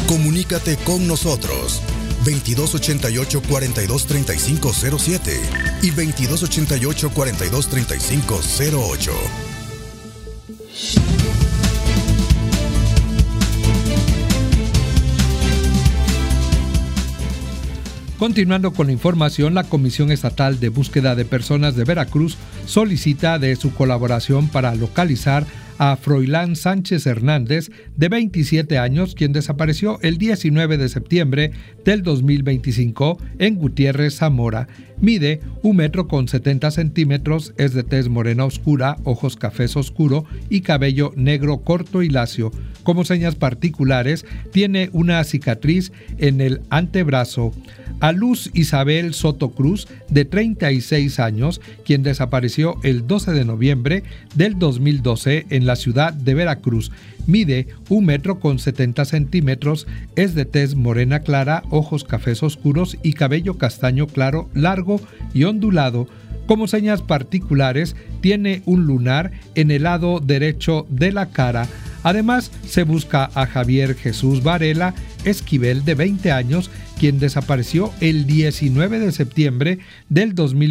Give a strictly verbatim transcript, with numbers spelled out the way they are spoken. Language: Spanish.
Comunícate con nosotros. veintidós ochenta y ocho, cuarenta y dos, treinta y cinco cero siete y veintidós ochenta y ocho, cuarenta y dos, treinta y cinco cero ocho. Continuando con la información, la Comisión Estatal de Búsqueda de Personas de Veracruz solicita de su colaboración para localizar a Froilán Sánchez Hernández, de veintisiete años, quien desapareció el diecinueve de septiembre del dos mil veinticinco en Gutiérrez, Zamora. Mide un metro con setenta centímetros, es de tez morena oscura, ojos cafés oscuro y cabello negro corto y lacio. Como señas particulares, tiene una cicatriz en el antebrazo. A Luz Isabel Soto Cruz, de treinta y seis años, quien desapareció el doce de noviembre del dos mil doce en la ciudad de Veracruz. Mide un metro con setenta centímetros, es de tez morena clara, ojos cafés oscuros y cabello castaño claro, largo y ondulado. Como señas particulares, tiene un lunar en el lado derecho de la cara. Además, se busca a Javier Jesús Varela Esquivel, de veinte años, quien desapareció el diecinueve de septiembre del dos mil